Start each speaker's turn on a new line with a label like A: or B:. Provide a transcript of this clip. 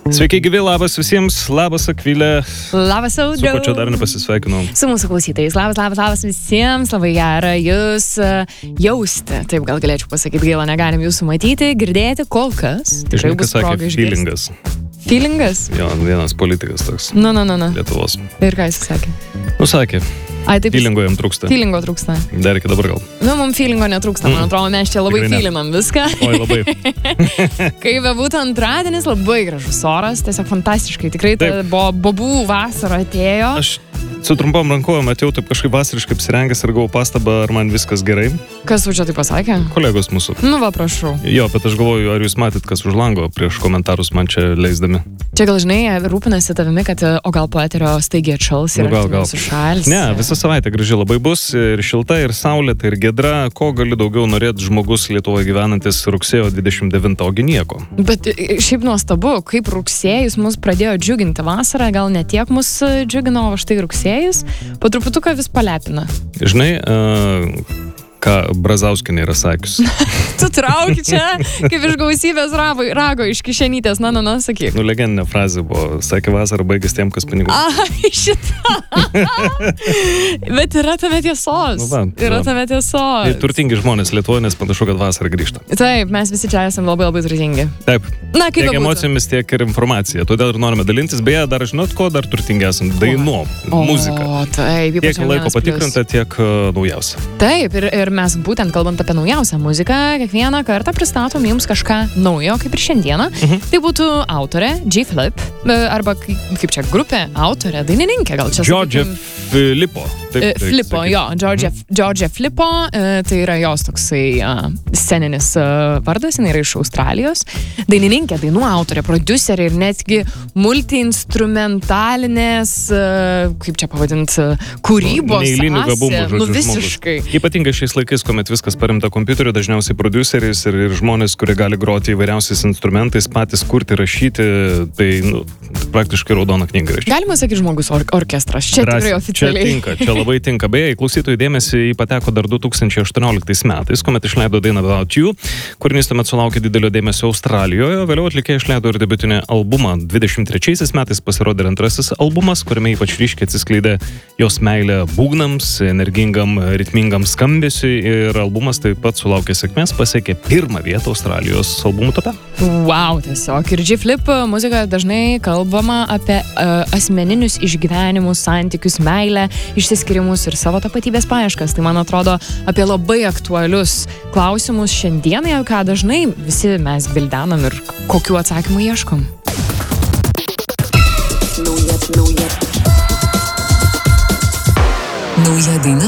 A: Sveiki gyvi, labas visiems, labas Akvilė.
B: Labas Audriau.
A: Su kuo čia dar nepasisveikinau?
B: Su mūsų klausytojais. Labas visiems, labai gera jūs jausti. Taip gal galėčiau pasakyti, gaila, negalim jūsų matyti, girdėti kol kas.
A: Tikrai bus proga išgirsti.
B: Feelingas?
A: Jo, vienas politikas toks.
B: Nu.
A: Lietuvos.
B: Ir ką jis sakė?
A: Sakė. Feelingo jam trūksta.
B: Feelingo trūksta.
A: Dar iki dabar gal.
B: Mums feelingo netrūksta, man atrodo, mes čia labai feilinam viską.
A: Oi, labai.
B: Kai bebūtų antradienis, labai gražus oras, tiesiog fantastiškai. Tikrai ta bobų vasara atėjo.
A: Aš su trumpom rankovėm atėjau taip kažkaip vasariškai apsirengęs ir gavau pastabą, ar man viskas gerai.
B: Kas už čia tai pasakė?
A: Kolegos mūsų.
B: Nu va, prašau.
A: Jo, bet aš galvoju, ar jūs matėt, kas už lango prieš komentarus man čia leisdami.
B: Čia gal žinai, rūpinasi tavimi, kad o gal po eterio staigiai atšals ir sušals.
A: Ne, visą savaitę graži labai bus, ir šilta, ir saulėta, ir giedra. Ko gali daugiau norėti žmogus Lietuvoje gyvenantis rugsėjo 29, ogi nieko.
B: Bet šiaip nuostabu, kaip rugsėjus mus pradėjo džiuginti vasarą, gal ne tiek mus džiugino, o štai rugsėjus po truputuką vis palepina.
A: Žinai, ką Brazauskienė yra sakius.
B: Tu trauki čia, kaip iš gausybės rago iš kišenytės, sakyk.
A: Legendinė frazė buvo, sakė, vasarą baigės tiem, kas pinigų.
B: Šitą. Bet yra tame tiesos. Tame tiesos.
A: Tai turtingi žmonės Lietuvoje, nes panašu, kad vasarą grįžta.
B: Taip, mes visi čia esame labai turtingi.
A: Taip.
B: Na, kaip
A: tiek emocijomis, tiek ir informacija. Todėl ir norime dalintis. Beje, dar žinot, ko dar turtingi esam? Dainu, muzika.
B: Taip,
A: tiek laiko patikrinta, tiek naujausia.
B: Taip, ir mes būtent kalbant apie naujausią muziką, kiekvieną kartą pristatom jums kažką naujo, kaip ir šiandieną. Tai būtų autorė G-Flip, arba kaip čia grupė, autorė, dainininkė, gal čia
A: Georgia Flipo.
B: Flipo, jo, Georgia Flipo, tai yra jos toksai sceninis vardas, jinai yra iš Australijos. Dainininkė, dainų autorė, prodiuserė ir netgi multiinstrumentalinės, kaip čia pavadint, kūrybos
A: neeilinių gabumų, žodžiu,
B: visiškai.
A: Ypatingai šiais laikais, kuomet viskas paremta kompiuteriu, dažniausiai prodiuseriais ir žmonės, kurie gali groti įvairiausiais instrumentais, patys kurti, rašyti, tai praktiškai raudona knyga rašyti.
B: Galima sakyti žmogus orkestras, čia tikrai oficialiai.
A: Čia labai tinka. Beje, klausytojų dėmesį jį pateko dar 2018 metais, kuomet išleido dainą About You. Kūrinys tuomet sulaukė didelio dėmesio Australijoje, vėliau atlikėja išleido ir debiutinį albumą. 23 metais pasirodė antrasis albumas, kuriame ypač ryškiai atsiskleidė jos meilė būgnams, energingam, ritmingam skambesiui, ir albumas taip pat sulaukė sėkmės, pasiekė 1 vietą Australijos albumų tope.
B: Wow, tiesiog. Ir G-Flip muzikoje dažnai kalbama apie asmeninius išgyvenimus, santykius, meilę, išsiskirimus ir savo tapatybės paieškas. Tai man atrodo apie labai aktualius klausimus šiandieną, ką dažnai visi mes gvildenam ir kokių atsakymų ieškom. Nauja daina.